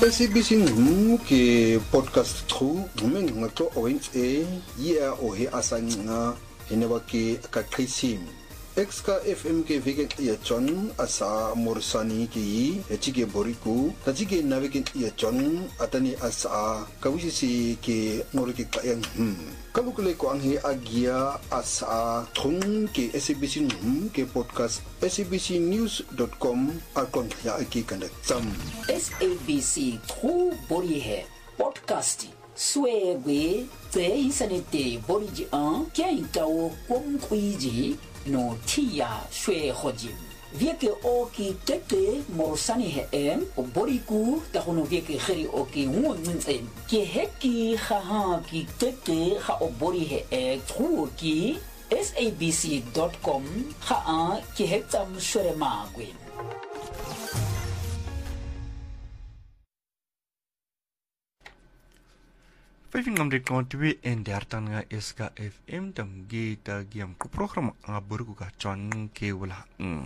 SABC ke podcast tru ngengxoxo owenze ya ohe asanga heneba ke kaqhisim exka FM ke veke ya John asa morsani ki echike boriku tajike naveke ya John atani asa kawisi ke ngorike kayang kalukule ko anghe agia asa thung ke SABC ke podcast sabcnews.com akon ya ki kandak sam SABC True Body Hair Podcast Swebe Te Insanete Body An Kiaitao Kum Kuiji No Tia Shwe Hojim Vieke Oki Tete Morsani Hem O Boriku Tahono Vieke Heri Oki Wunzen Ki Heki Haha Ki Tete Ha O Body Hair True Ki sabc.com Haa Ki Hektam Shwe Magwin Vijfing om dit kon 32 nga SK FM tam gita giam ku program nga burgu ka chon ke wala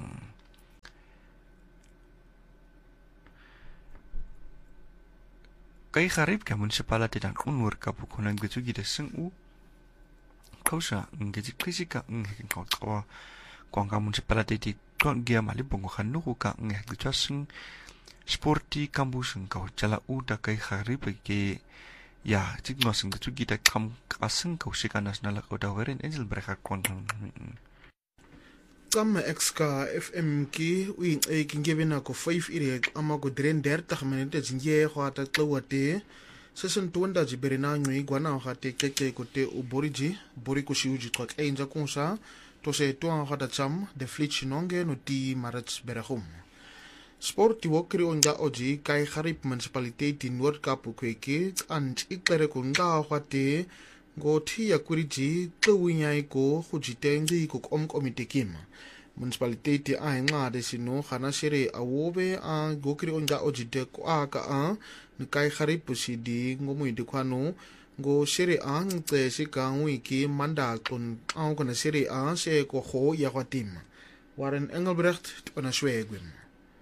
kay kharib ka municipality dan unwar ka pukunan gitu gida sing u kausa ngezi krisika nghekin kaw kwang ka municipality di kon giam ali bongo khanu ka ngeh gitu sing sporty kampus kaw chala u da kay kharib ke ya, jik nosing tu kita kam kaseng kau sika nasional kau dah werin angel mereka konang. Kam exka FM ki wing kingevina ko 5 ire ama ko 33 minute jinje khwata tlawate season 2 da jiberina ngui gwana khate keke ko te uboriji bori ko shiuji ko enja konsa to se to khata cham de flitch nonge no ti marats berahum. Sport die wakri onja oji kai kharip municipality di Noord Kaap kweke an iklere ko nga khwate go thi yakuriji tluwinyai ko khujitengi ko komite kim municipality a nga de sino khana shere awobe a gokri onja oji de ko aka a ni kai kharip sidi ngomui de kwano go shere a ngte sika wiki manda kon a ko na shere a se ko kho ya khwatim Warren Engelbrecht on a swegwim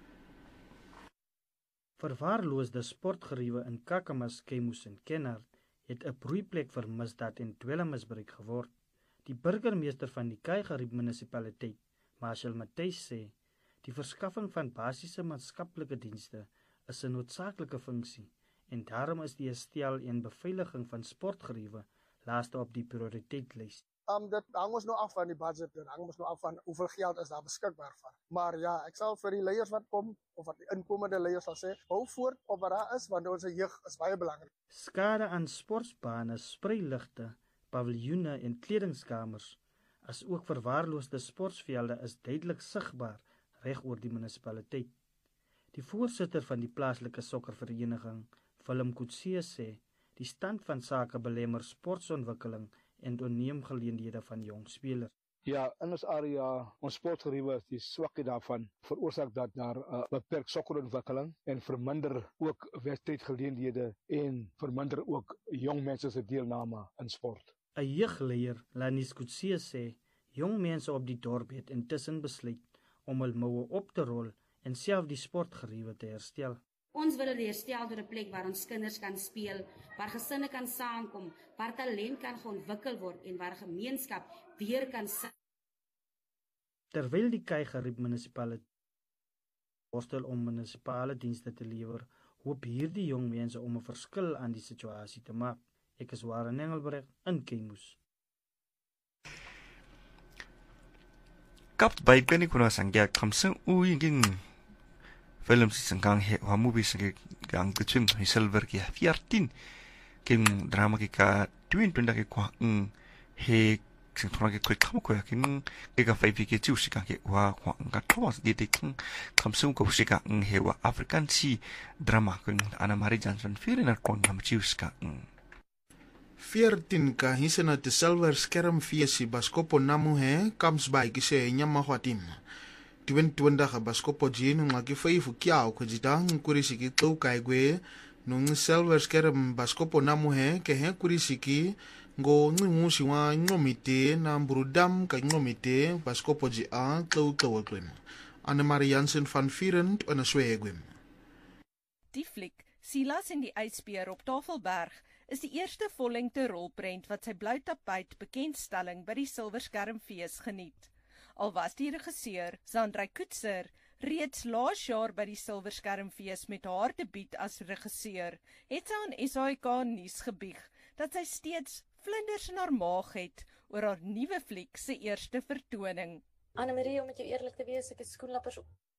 Verwaarloosde sportgeriewe in Kakamas, Kemus en Kennard het 'n broeiplek vir misdaad en dwelmmisbruik geword. Die burgemeester van die Kaigerib munisipaliteit, Marshall Matthys sê, die verskaffing van basiese maatskaplike dienste is 'n noodsaaklike funksie en daarom is die herstel en beveiliging van sportgeriewe laaste op die prioriteitslys. Dit hang ons nou af van die budget, dit hang ons nou af van hoeveel geld is daar beskikbaar vir. Maar ja, ek sal vir die leiers wat kom, of wat die inkomende leiers sal sê, hou voort op wat daar is, want ons jeug is baie belangrik. Skade aan sportbane, spreiligte, paviljoene en kledingskamers, as ook verwaarloosde sportvelde is duidelik sigbaar reg oor die munisipaliteit. Die voorsitter van die plaaslike sokkervereniging, Willem Kutse sê, die stand van sake belemmer sportsontwikkeling en onneemgeleenthede van jong spelers. Ja, in ons area, ons sportgeriewe is die swakheid daarvan veroorsaak dat daar beperk sokkerontwikkeling en verminder ook wedstrijdgeleenthede en verminder ook jong mense se deelname in sport. 'n Jeugleier, Lanis Kutse sê, jong mense op die dorp het intussen besluit om hul moue op te rol en self die sportgeriewe te herstel. Ons wil dit herstel deur 'n plek waar ons kinders kan speel, waar gesinne kan saamkom, waar talent kan ontwikkel word en waar gemeenskap weer kan Terwyl die Kaigerib munisipaliteit worstel om munisipale dienste te lewer, hoop hierdie jong mense om 'n verskil aan die situasie te maak. Ek is Warren Engelbrecht in Kemus. Kap by kani kuna sangya kamsen uingin film sangkang he wa movie sang gang kuchim silver ki 14 kin drama ki ka 22 ki kwa he sing thona ki kwek ko kin ke ka 5 ki chu sika ki wa kwa ka thomas di de kin kamsen ko sika he wa african si drama kun ana mari johnson firina kon nam chu sika 14 ka hisena te silver skerm fiesie baskopo namu he comes by ki se nyama hwatim 22 baskopo jin ngaki 5 kiao ko jitang kurisiki tau kai gwe nung silver skerm baskopo namu he ke he kurisiki ngo ngu siwa ngomite na brudam ka ngomite baskopo ji a tau twem Anne Marie Jansen van Vierend en 'n swegwem. Die fliek Silas en die ysbeer op Tafelberg is die eerste vollengte rolprent wat sy blou tapuit bekendstelling by die Silverskermfees geniet. Al was die regisseur, Zandrey Koetser, reeds laas jaar by die Silverskermfees met haar debuut as regisseur, het sy aan SAIK nuus gebieg dat sy steeds vlinders in haar maag het oor haar nuwe fliek se eerste vertoning. Annemarie, om met jou eerlik te wees, ek het skoenlappers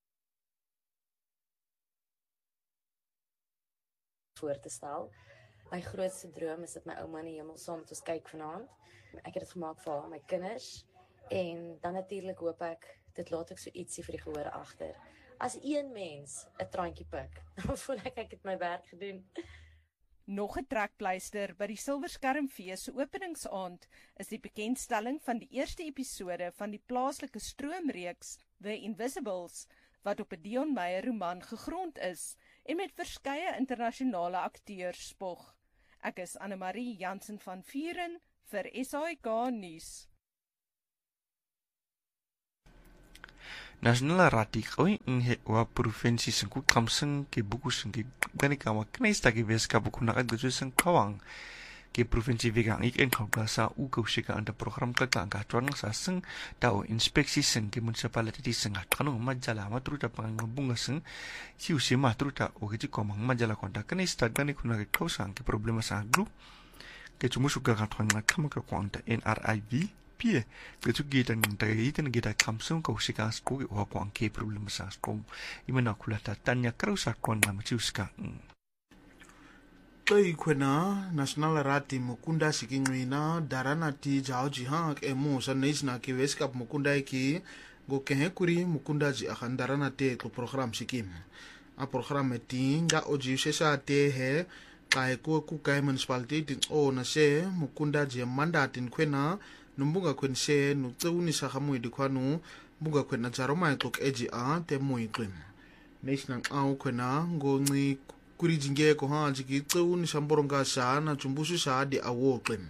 voor te stel. My grootste droom is dat my ouma in die hemel saam met ons kyk vanaand. Ek het dit gemaak vir haar, my kinders, en dan natuurlik hoop ek, dit laat ek so ietsie vir die gehoor agter. As een mens 'n traantjie pik, dan voel ek het my werk gedoen. Nog 'n trekpleister by die Silverskermfees se openingsaand is die bekendstelling van die eerste episode van die plaaslike stroomreeks The Invisibles, wat op 'n Dion Meyer roman gegrond is en met verskeie internasionale akteurs spog. Ek is Annemarie Jansen van Vuren vir SAIK nuus. Nasionale Raad oi nge wa provinsie sengku kamseng ke buku sengki gani kama knaista ke veska buku na adgu seng kawang ke provinsie vegang ik en kablasa u kaushika anda program kakang katron sa seng tau inspeksi seng ke municipality seng kanu majala matruta pangabunga seng siu se matruta ogeji komang majala konta knaista gani kuna ke kausang ke problema sa group ke chumusuka katron na kama ka kwanta NRIV Pie, itu kita ngintaitan kita kamsung kau sikas kau wakwang ke problem sas kau imana kulata tanya kerausa kau nama ciuska. Kai kwena national rati mukunda sikingwina darana ti jao jihang emu sa naisna ke weskap mukunda iki go kehe kuri mukunda ji akan darana te ko program sikim. A program eti nga oji sesa te he kai ku kai municipality tin o na se mukunda ji mandatin kwena numbunga kwense nutseuni sahamui dikwanu bunga kwena jaroma itlok EGA te muiqim national au kwena ngonci kuri jinge ko ha jiki tseuni samboronga sa na chumbusu sa di awoqim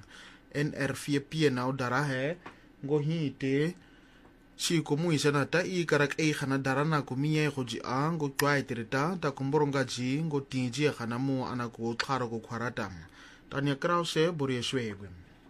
NR4P na udara he ngohi te si komu isana ta I karak e khana darana ko miye khoji a ngo twai tereta ta komboronga ji ngo tinji khana mu anako kharo ko khwarata Tanya Krause borie swegwe.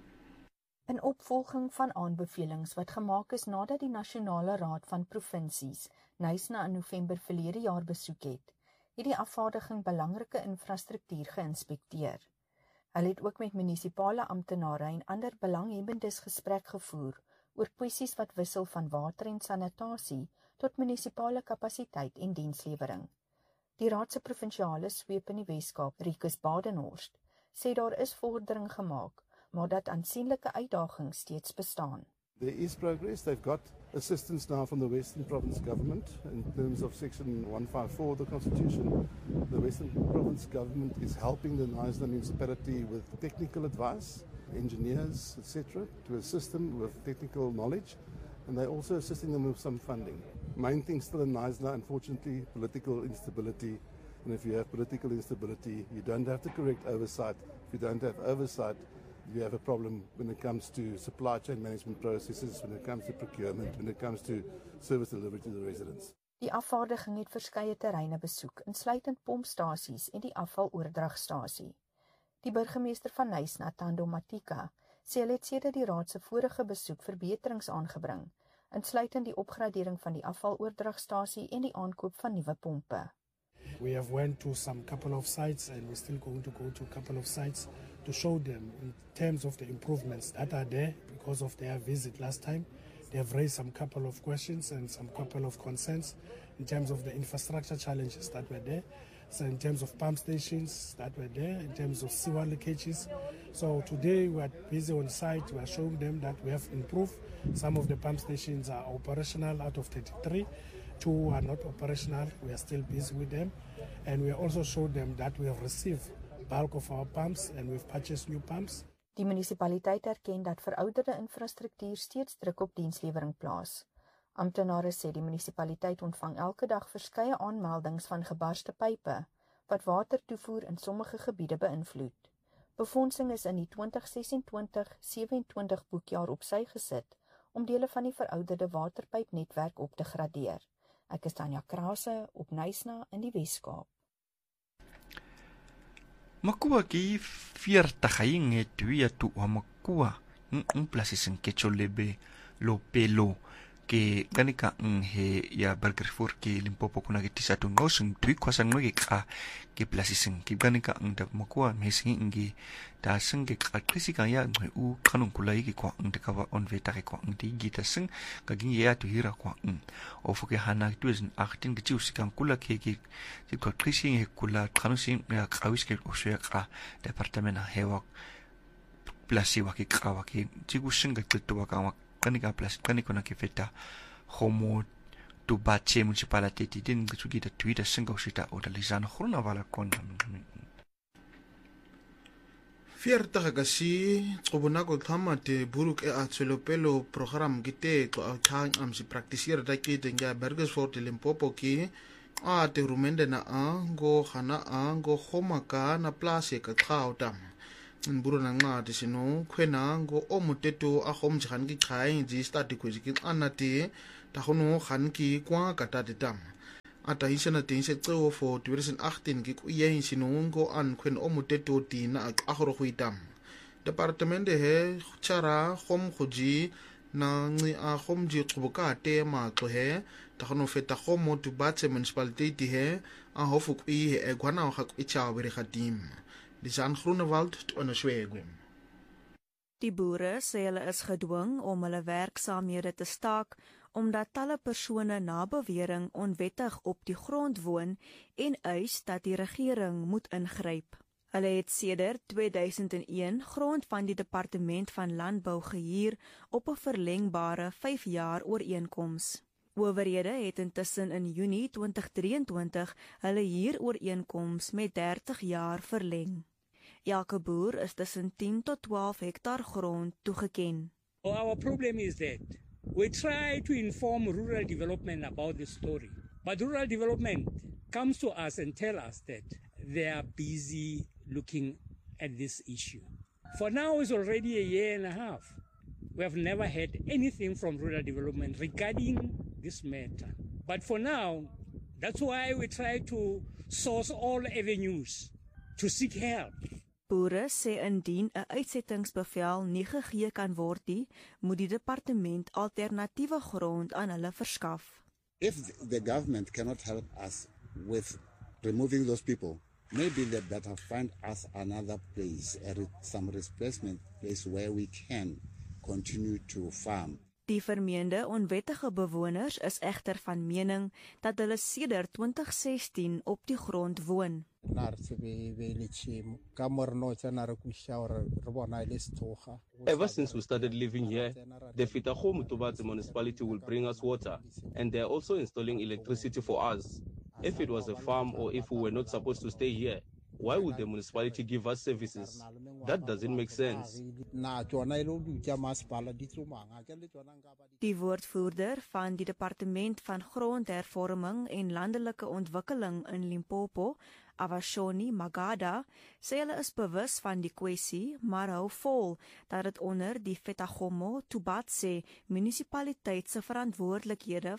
In opvolging van aanbevelings wat gemaak is nadat die Nasionale Raad van Provinsies Knysna in November verlede jaar besoek het die afvaardiging belangrike infrastruktuur geïnspekteer. Hulle het ook met munisipale amptenare en ander belanghebbendes gesprek gevoer oor kwessies wat wissel van water en sanitasie tot munisipale kapasiteit en dienslewering. Die Raad se provinsiale sweep in die Weskaap, Rikus Badenhorst, sê daar is vordering gemaak, maar dat aansienlike uitdagings steeds bestaan. There is progress. They've got assistance now from the Western Province Government in terms of Section 154 of the Constitution. The Western Province Government is helping the Knysna municipality with technical advice, engineers, etc., to assist them with technical knowledge, and they're also assisting them with some funding. Main thing still in Knysna, unfortunately, political instability. And if you have political instability, you don't have the correct oversight. If you don't have oversight, you have a problem when it comes to supply chain management processes, when it comes to procurement, when it comes to service delivery to the residents. Die afvaardiging het verskeie terreine besoek, insluitend pompstasies en die afvaloordragstasie. Die burgemeester van Knysna, Thando Matika, sê hulle het sedert die raad se vorige besoek verbeterings aangebring, insluitend die opgradering van die afvaloordragstasie en die aankoop van nuwe pompe. We have went to some couple of sites and we're still going to go to a couple of sites to show them in terms of the improvements that are there because of their visit last time. They have raised some couple of questions and some couple of concerns in terms of the infrastructure challenges that were there. So in terms of pump stations that were there, in terms of sewer leakages. So today we are busy on site. We are showing them that we have improved. Some of the pump stations are operational out of 33. 2 are not operational. We are still busy with them. And we also showed them that we have received bulk of our pumps and we've purchased new pumps. Die munisipaliteit erken dat verouderde infrastruktuur steeds druk op dienslewering plaas. Amptenare sê die munisipaliteit ontvang elke dag verskeie aanmeldings van gebarste pype wat watertoevoer in sommige gebiede beïnvloed. Befondsing is in die 2026-27 boekjaar op sy gesit om dele van die verouderde waterpypnetwerk op te gradeer. Ek is Tanya Krause op Knysna in die Weskaap. Makua ki 40 hainge tuia tu wa makua places ke cholebe lo pelo ke kanika he ya burger for ke Limpopo kuna ke tisatu ngosung tui kwasang no ke places ke kanika da makua mesing ngi da sing ke krisi kan ya u kanung kulai ke kwa de ka on veta ke kwa de gita sing ka ging ya tu hira kwa o fu ke hana 2018 ke tiu sikan kula ke ko krisi he kula kanu sing ya kawis ke o shya ka department hewa plasi wa ke kawa ke tigu singa klitu wa ka kanika plus kanika na kifeta homo tu bache municipality din gitsugi da tuida singa usita o da lizana khurna wala kon 40 kasi tsubuna ko thamate buruk e atselopelo program gite to athang amsi practitioner da ke denga Burgersfort Limpopo ki a te rumende na ango khana ango khomaka na place ka khautam Mburu na nga tisino kwena ngo omuteto a khomji khan ki khai ji start ko ji ki anati ta khono khan ki kwa kata ditam ata hisana tin se tso for 2018 ki ku ye sino ngo an kwen omuteto tina a khoro khuitam department he chara khom khoji na ngi a khomji tsubuka te ma tlo he ta khono feta khomo tu batse municipality he a hofu ku he e gwana ga ku cha bere khatim Lisan Groenewald in Swegwem. Die boere sê hulle is gedwing om hulle werksaamhede te staak omdat talle persone na bewering onwettig op die grond woon en eis dat die regering moet ingryp. Hulle het sedert 2001 grond van die Departement van Landbou gehuur op 'n verlengbare 5 jaar ooreenkoms. Owerhede het intussen in Junie 2023 hulle huurooreenkoms met 30 jaar verleng. Elke boer is tussen 10 tot 12 hektaar grond toegeken. Our problem is that we try to inform rural development about this story, but rural development comes to us and tell us that they are busy looking at this issue. For now, it's already a year and a half. We have never had anything from rural development regarding this matter. But for now, that's why we try to source all avenues to seek help. Boere sê indien 'n uitsettingsbevel nie gegee kan word nie, moet die departement alternatiewe grond aan hulle verskaf. If the government cannot help us with removing those people, maybe they better find us another place, some replacement place where we can continue to farm. Die vermeende onwettige bewoners is egter van mening dat hulle sedert 2016 op die grond woon. Ever since we started living here, the Fitaho Mutubatsi municipality will bring us water, and they are also installing electricity for us. If it was a farm or if we were not supposed to stay here, why would the municipality give us services? That doesn't make sense. Die woordvoerder van die Departement van Grondhervorming en Landelike Ontwikkeling in Limpopo, Avashoni Magada, sê hulle is bewus van die kwessie, maar hou vol dat dit onder die Fetagomo Tubatse munisipaliteit se verantwoordelikhede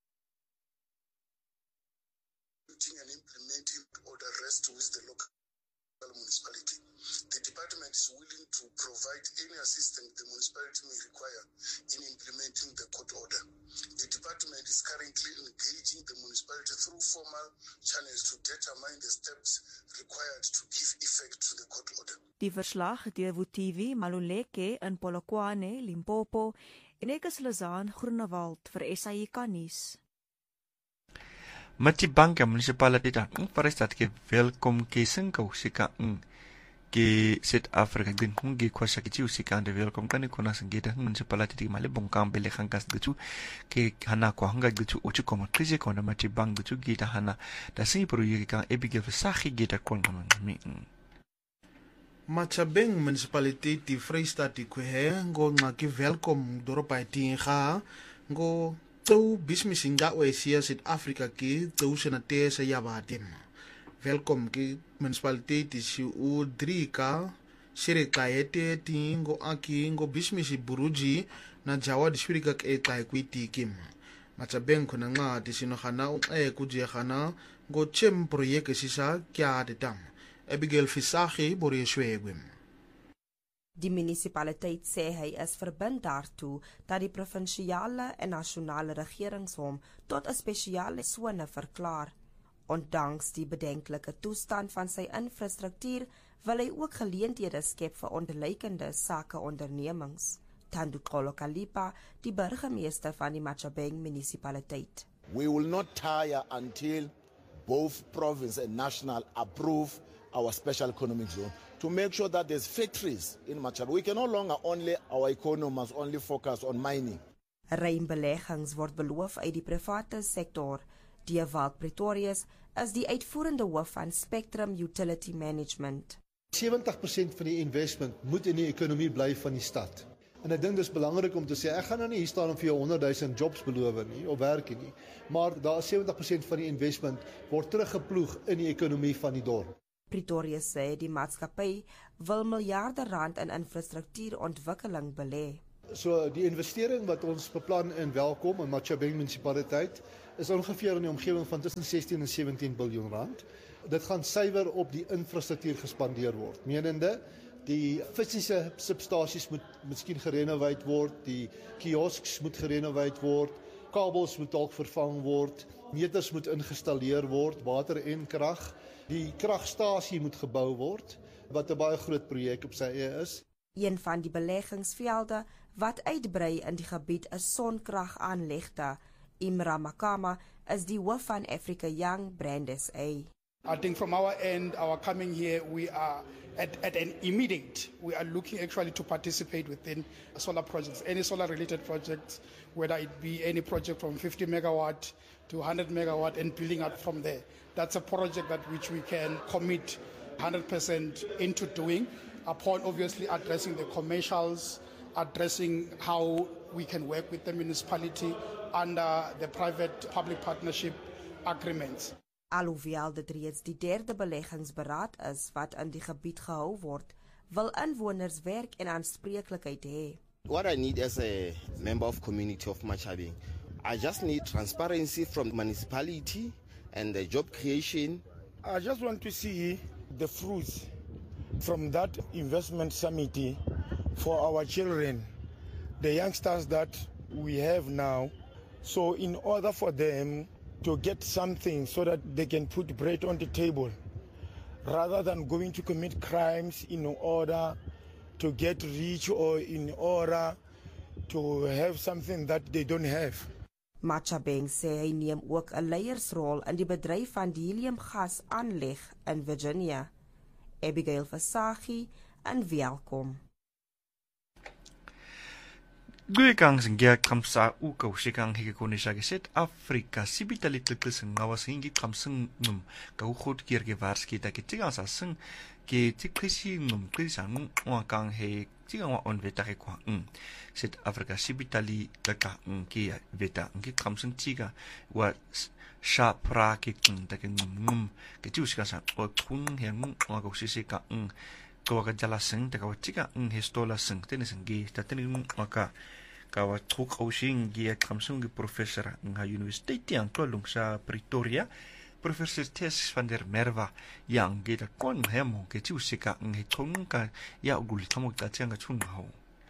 with the local municipality. The department is willing to provide any assistance the municipality may require in implementing the court order. The department is currently engaging the municipality through formal channels to determine the steps required to give effect to the court order. Die verslag deur Vutivi Maluleke in Polokwane, Limpopo, en ek is Lizaan Groenewald vir SAIK nuus. Matibanka municipality da farestat ke welkom ke sinko sika ke South Africa din hungi kwasa ke tiu sika de welkom kan ko na singeta municipality male bonkam bele khankas gitu ke hana ko hanga gitu ochu ko matrize ko na matibang gitu gita hana da sin proyek ka ebige versagie gita kon mi Machabeng municipality di Vrystaat ko he ngo ngaki welkom doropa tinga ngo Tau bismisinga oesia South Africa ki tau senate sa yabatim. Welkom ki municipality si u drika shirika ete tingo aki ngo bismisi buruji na jawa dispirika ke tai kwiti kim. Machabeng kuna nga tisino khana kuje khana ngo chem project sisa kya detam. Abigail Visagie, Borie Schwegwim. Die munisipaliteit sê hy is verbind daartoe dat die provinsiale en nasionale regerings hom tot 'n spesiale sone verklaar. Ondanks die bedenklike toestand van sy infrastruktuur wil hy ook geleenthede skep vir onderlykende sakeondernemings. Thandu Kalipa, die burgemeester van die Matjhabeng munisipaliteit. We will not tire until both province and national approve our special economic zone to make sure that there's factories in Matjhabeng. We can no longer our economy must only focus on mining. Ruimbeleggings word beloof uit die private sektor. Dewald Pretorius is die uitvoerende hoof van Spectrum Utility Management. 70% van die investment moet in die ekonomie bly van die stad. En ek dink dis belangrik om te sê, ek gaan nou nie hier staan om vir jou 100,000 jobs beloof nie, of werk nie, maar daar 70% van die investment word teruggeploeg in die ekonomie van die dorp. Pretorius sê die maatskappy wil miljarde rand in infrastruktuurontwikkeling belê. So die investering wat ons beplan in Welkom in Matjhabeng munisipaliteit is ongeveer in die omgewing van tussen 16 en 17 biljoen rand. Dit gaan suiwer op die infrastruktuur gespandeer word. Menende die fisiese substasies moet miskien gerenoveer word, die kiosks moet gerenoveer word, kabels moet dalk vervang word, meters moet ingestalleer word, water en krag. Die kragstasie moet gebou word, wat 'n baie groot projek op sy eie is. Een van die beleggingsvelde wat uitbrei in die gebied is sonkragaanlegte. Imra Makama is die hoof van Africa Young Brand SA. I think from our end, our coming here, we are at an immediate, we are looking actually to participate within solar projects, any solar related projects, whether it be any project from 50 megawatt to 100 megawatt and building up from there. That's a project that which we can commit 100% into doing, upon obviously addressing the commercials, addressing how we can work with the municipality under the private-public partnership agreements. Alhoewel dit reeds die derde beleggingsberaad is wat in die gebied gehou word, wil inwoners werk en aanspreeklikheid hê. What I need as a member of community of Matjhabeng, I just need transparency from the municipality and the job creation. I just want to see the fruits from that investment summit for our children, the youngsters that we have now. So in order for them to get something so that they can put bread on the table, rather than going to commit crimes in order to get rich or in order to have something that they don't have. Matjhabeng sê hy neem ook 'n leiersrol in die bedryf van die heliumgas aanleg in Virginia. Abigail Visagie en welkom. Guikang singya kamsa u kaushikang hikikonishagiset Afrika sibitalitliklising ngawasingi kamsing num kaukhot kirge varski takitiga sasing ke tikrisi num krisang wakang he tigawa on vetake kwa set Afrika sibitali laka ke veta ngi kamsing tiga wa shapra ke takin num ke tiushika sa o tun heng wa kausisika kawaga jalasing takawatika histola sing tenisingi tateni maka kawa truk ausing gia kamsung professor nga university ang tolong sa Pretoria professor Tess van der Merwe yang geta kon hemo ke tiusika ngitong ka ya uguli tamog tatsanga chunho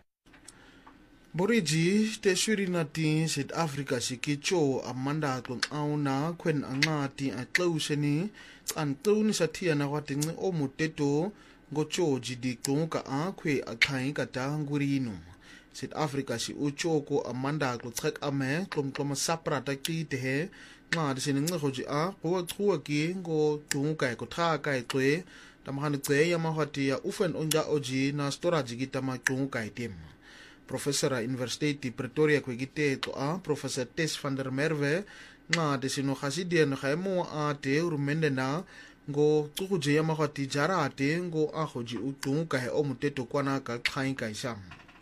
Boriji te Surinati South Africa sikicho amanda tlong auna kwen angati atloseni antoni satia na watingi omuteto ngochoji di tlonga akwe akhai kata ngurino South Africa si uchoko amanda klotrek ame klomkloma sapra ta kite he nga de siningi goji a go tsuwa ki ngo tlonga ko thaka etwe tamahani tse ya mahati ya ufen onja oji na storage gitama tlonga item Professor University Pretoria kwegite to a Professor Tess van der Merwe nga de sino khasidi no khaimo a te urumende na ngo tukuje ya mahati jarate ngo ahoji utunga he omuteto kwana ka khain kaisam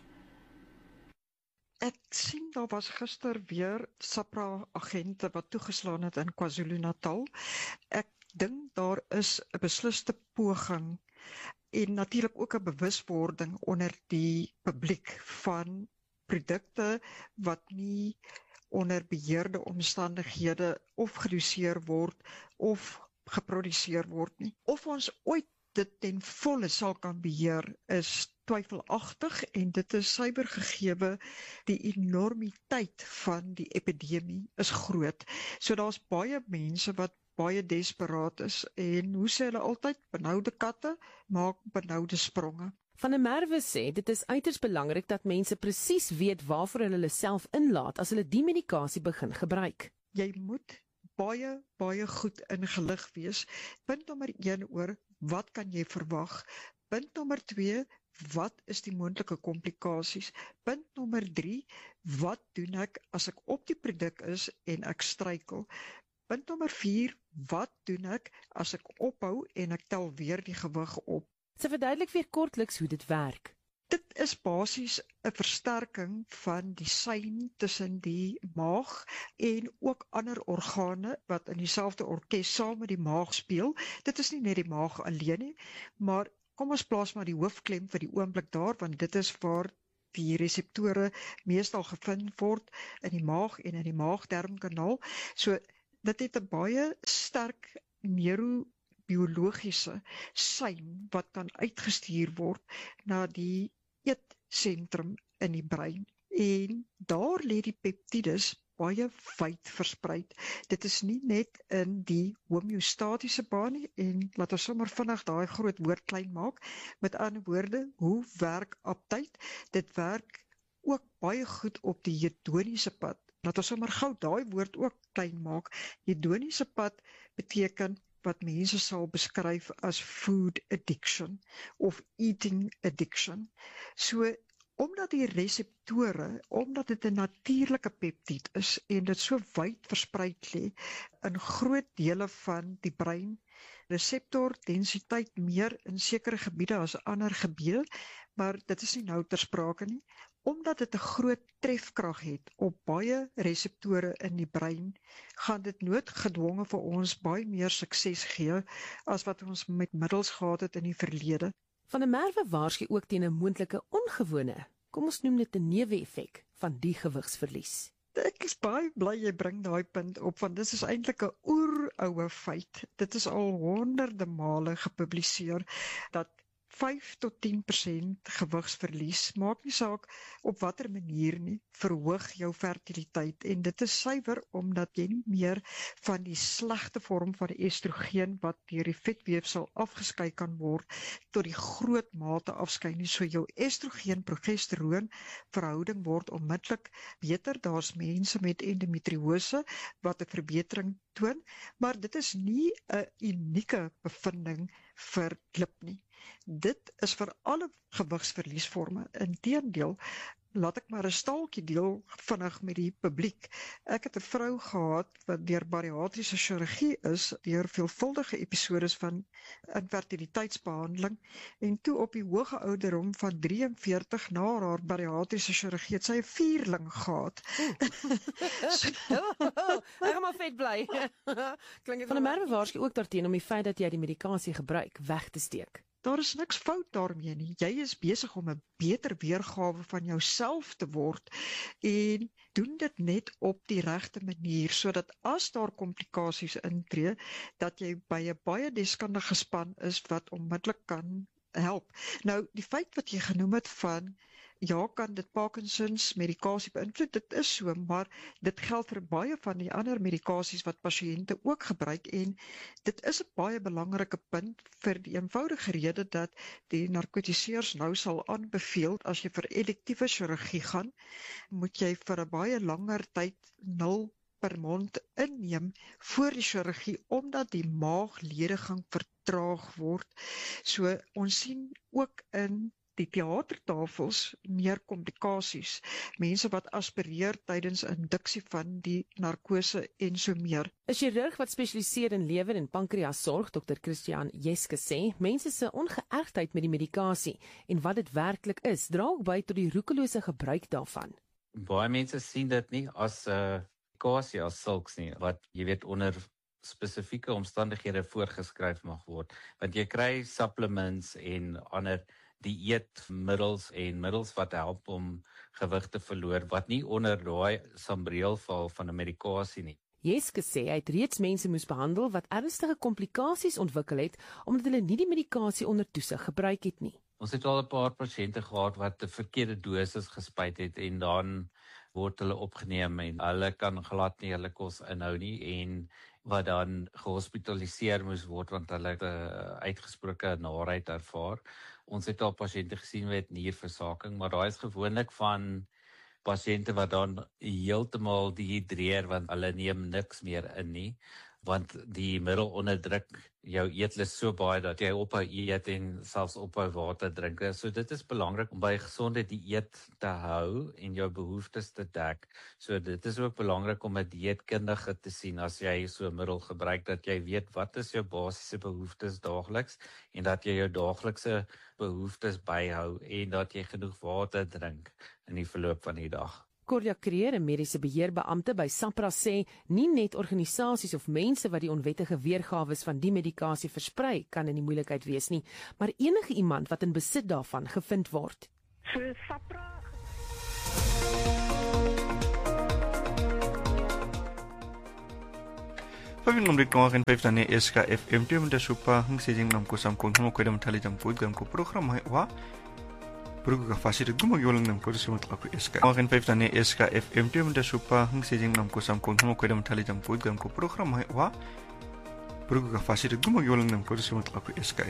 Ek sien daar was gister weer SAPRA agente wat toegeslaan het in KwaZulu-Natal. Ek dink daar is 'n beslisste poging en natuurlik ook 'n bewuswording onder die publiek van produkte wat nie onder beheerde omstandighede of gedoseer word of geproduseer word nie. Of ons ooit dit ten volle sal kan beheer is twyfelagtig en dit is suiwer gegewe die enormiteit van die epidemie is groot. So daar's baie mense wat baie desperaat is en hoe sê hulle altyd, benoude katte maak benoude spronge. Van der Merwe sê, dit is uiters belangrik dat mense presies weet waarvoor hulle self inlaat as hulle die medikasie begin gebruik. Jy moet baie goed ingelig wees. Punt nommer 1 oor, wat kan jy verwag? Punt nommer 2, wat is die moontlike komplikasies? Punt nommer 3, wat doen ek as ek op die produk is en ek struikel? Punt nommer 4, wat doen ek as ek ophou en ek tel weer die gewig op? Sy verduidelik weer kortliks hoe dit werk. Dit is basies 'n versterking van die sein tussen die maag en ook ander organe wat in dieselfde orkes saam met die maag speel. Dit is nie net die maag alleen nie, maar kom ons plaas maar die hoofklem vir die oomblik daar, want dit is waar die reseptore meestal gevind word in die maag en in die maag-darmkanaal. So dit het 'n baie sterk neurobiologiese sein wat kan uitgestuur word na die eetsentrum in die brein. En daar lê die peptides baie wyd verspreid. Dit is nie net in die homeostatiese baan nie, en laat ons sommer vinnig daai groot woord klein maak. Met ander woorde, hoe werk aptyt? Dit werk ook baie goed op die hedoniese pad. Laat ons sommer gou daai woord ook klein maak. Hedoniese pad beteken wat mense sal beskryf as food addiction of eating addiction. So, omdat die reseptore, omdat dit 'n natuurlike peptied is en dit so wyd verspreid lê in groot dele van die brein, reseptor densiteit meer in sekere gebiede as ander gebiede, maar dit is nie nou ter sprake nie. Omdat dit 'n groot trefkrag het op baie reseptore in die brein, gaan dit noodgedwonge vir ons baie meer sukses gee as wat ons met middels gehad het in die verlede. Van der Merwe waarsku ook teen 'n moontlike ongewone, kom ons noem dit 'n neeweffek van die gewigsverlies. Ek is baie bly jy bring daai punt op, want dit is eintlik 'n oeroue feit. Dit is al honderde male gepubliseer dat 5 tot 10% gewigsverlies, maak nie saak op watter manier nie, verhoog jou fertiliteit. En dit is suiwer omdat jy nie meer van die slegte vorm van die estrogen wat deur die vetweefsel afgeskei kan word, tot die groot mate afskei nie. So jou estrogen-progesteroon verhouding word onmiddellik beter. Daar's mense met endometriose wat 'n verbetering toon, maar dit is nie 'n unieke bevinding vir klip nie. Dit is vir alle gewigsverliesvorme. Inteendeel, laat ek maar 'n staaltjie deel vinnig met die publiek. Ek het 'n vrou gehad wat deur bariatriese chirurgie is, deur veelvuldige episodes van infertiliteitsbehandeling, en toe op die hoë ouderdom van 43 na haar bariatriese chirurgie het sy 'n vierling gehad. Ek maar vet bly. Van der Merwe waarsku ook daarteen om die feit dat jy die medikasie gebruik weg te steek. Daar is niks fout daarmee nie. Jy is besig om 'n beter weergawe van jouself te word en doen dit net op die regte manier, sodat as daar komplikasies intree, dat jy by 'n baie deskundige span is wat onmiddellik kan help. Nou, die feit wat jy genoem het van, ja, kan dit Parkinsons medikasie beïnvloed, dit is so, maar dit geld vir baie van die ander medikasies wat pasiënte ook gebruik, en dit is 'n baie belangrike punt vir die eenvoudige rede dat die narkotiseers nou sal aanbeveel, as jy vir elektiewe chirurgie gaan, moet jy vir 'n baie langer tyd 0 per maand inneem voor die chirurgie, omdat die maaglediging vertraag word. So ons sien ook in die teatertafels meer komplikasies, mense wat aspireer tydens induksie van die narkose en so meer. 'n Chirurg wat spesialiseer in lewer en pankreasorg, Dr. Christian Jeske, sê mense se ongeëgtheid met die medikasie en wat dit werklik is, dra ook by tot die roekelose gebruik daarvan. Baie mense sien dit nie as 'n medikasie as sulks nie, wat jy weet onder spesifieke omstandighede voorgeskryf mag word, want jy kry supplements en ander dieetmiddels en middels wat help om gewig te verloor, wat nie onder daai sambreel val van 'n medikasie nie. Jeske sê hy het reeds mense moes behandel wat ernstige komplikasies ontwikkel het omdat hulle nie die medikasie onder toesig gebruik het nie. Ons het al 'n paar pasiënte gehad wat 'n verkeerde dosis gespuit het en dan word hulle opgeneem en hulle kan glad nie hulle kos inhou nie en wat dan gehospitaliseer moes word want hulle het 'n uitgesproke naarheid ervaar. Ons het al pasiënte gesien met nierversaking, maar daai is gewoonlik van pasiënte wat dan heeltemal dehydreer want hulle neem niks meer in nie, want die middel onderdruk jou eetlus so baie dat jy ophou eet en selfs ophou water drink. So dit is belangrik om by gesonde dieet te hou en jou behoeftes te dek. So dit is ook belangrik om 'n dieetkundige te sien as jy so 'n middel gebruik, dat jy weet wat is jou basiese behoeftes daagliks en dat jy jou daaglikse behoeftes byhou en dat jy genoeg water drink in die verloop van die dag. Cordia Creer, 'n mediese beheerbeampte by SAPRA, sê nie net organisasies of mense wat die onwettige weergawe van die medikasie versprei kan in die moeilikheid wees nie, maar enige iemand wat in besit daarvan gevind word. So SAPRA Pagin dit ko akin 5 tani SKFM tu menda supa hang sejing nam ko sam kon mo ko dam thali jam put gam ko program hai wa Brugu ka fasir gumo yolang nam ko simat ko SK akin 5 tani SKFM tu menda supa hang sejing nam ko sam kon mo ko dam thali jam put gam ko program hai wa Brugu ka fasir gumo yolang nam ko simat ko SK